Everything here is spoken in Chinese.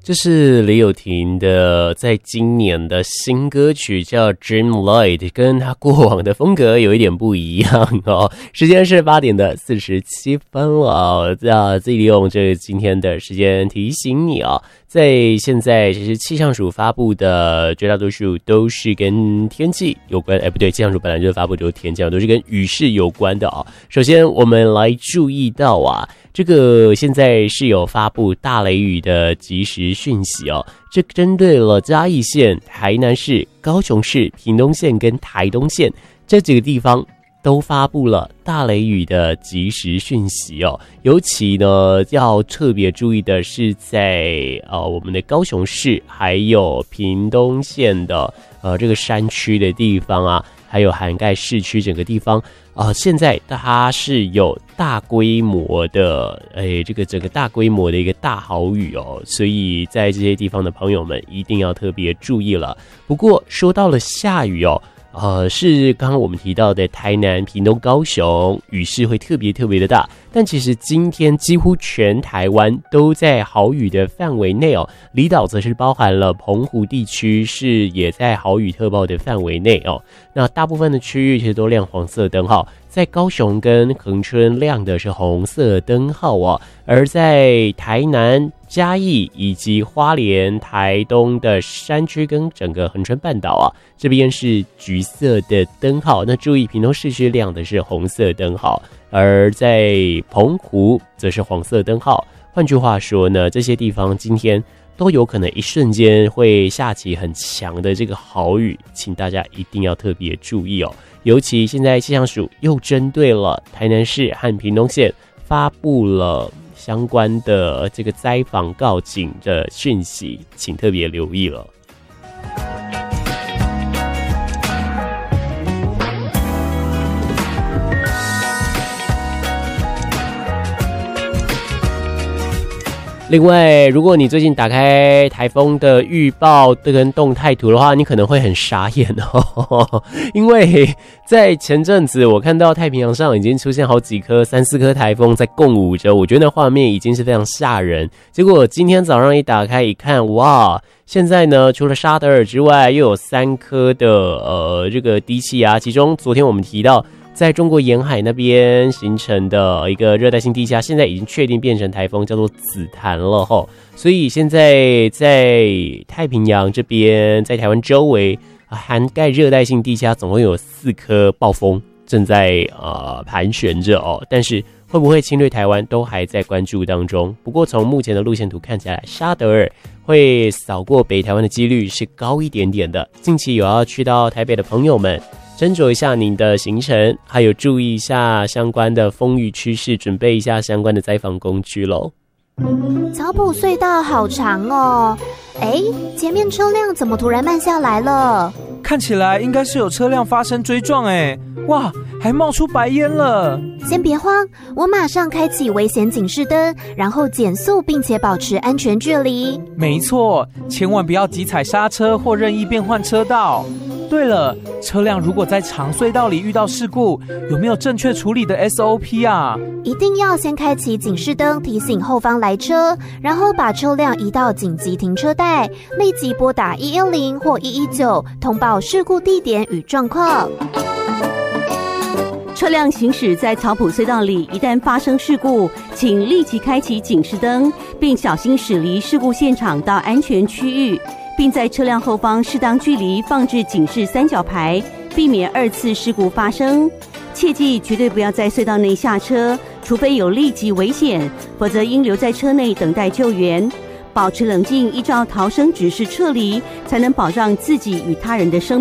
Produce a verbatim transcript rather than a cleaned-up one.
这是李友廷的在今年的新歌曲叫 Dreamlight， 跟他过往的风格有一点不一样哦。时间是八点的四十七分了哦，那自己利用这今天的时间提醒你哦，在现在其实气象署发布的绝大多数都是跟天气有关，哎不对，气象署本来就发布就是天气，都是跟雨势有关的哦。首先我们来注意到啊，这个现在是有发布大雷雨的即时讯息哦，这针对了嘉义县、台南市、高雄市、屏东县跟台东县这几个地方都发布了大雷雨的即时讯息哦。尤其呢要特别注意的是在呃我们的高雄市还有屏东县的呃这个山区的地方啊，还有涵盖市区整个地方啊、呃，现在它是有大规模的，诶，这个整个大规模的一个大豪雨哦，所以在这些地方的朋友们一定要特别注意了。不过说到了下雨哦，呃，是刚刚我们提到的台南、屏东、高雄，雨势会特别特别的大。但其实今天几乎全台湾都在豪雨的范围内哦，离岛则是包含了澎湖地区，是也在豪雨特报的范围内哦。那大部分的区域其实都亮黄色灯号，在高雄跟恒春亮的是红色灯号哦，而在台南、嘉义以及花莲、台东的山区跟整个恒春半岛啊，这边是橘色的灯号。那注意，屏东市区亮的是红色灯号，而在澎湖则是黄色灯号。换句话说呢，这些地方今天都有可能一瞬间会下起很强的这个豪雨，请大家一定要特别注意哦。尤其现在气象署又针对了台南市和屏东县发布了相关的这个灾防告警的讯息，请特别留意了。另外，如果你最近打开台风的预报跟动态图的话，你可能会很傻眼哦，因为在前阵子我看到太平洋上已经出现好几颗、三四颗台风在共舞着，我觉得那画面已经是非常吓人。结果今天早上一打开一看，哇！现在呢，除了沙德尔之外，又有三颗的呃这个低气压，其中昨天我们提到，在中国沿海那边形成的一个热带性低气压，现在已经确定变成台风，叫做紫檀了吼。所以现在在太平洋这边，在台湾周围涵盖热带性低气压，总共有四颗暴风正在呃盘旋着哦。但是会不会侵略台湾，都还在关注当中。不过从目前的路线图看起来，沙德尔会扫过北台湾的几率是高一点点的。近期有要去到台北的朋友们，斟酌一下您的行程，还有注意一下相关的风雨趋势，准备一下相关的灾防工具咯。 草埔隧道好长哦，哎，前面车辆怎么突然慢下来了？ 看起来应该是有车辆发生追撞哎，哇，还冒出白烟了。 先别慌，我马上开启危险警示灯，然后减速并且保持安全距离。 没错，千万不要急踩刹车或任意变换车道。对了，车辆如果在长隧道里遇到事故，有没有正确处理的 S O P 啊？ 一定要先开启警示灯提醒后方来车，然后把车辆移到紧急停车带，立即拨打一一零或一一九通报事故地点与状况。 车辆行驶在草埔隧道里，一旦发生事故，请立即开启警示灯，并小心驶离事故现场到安全区域，并在车辆后方适当距离放置警示三角牌，避免二次事故发生。切记绝对不要在隧道内下车，除非有立即危险，否则应留在车内等待救援。保持冷静，依照逃生指示撤离，才能保障自己与他人的生命。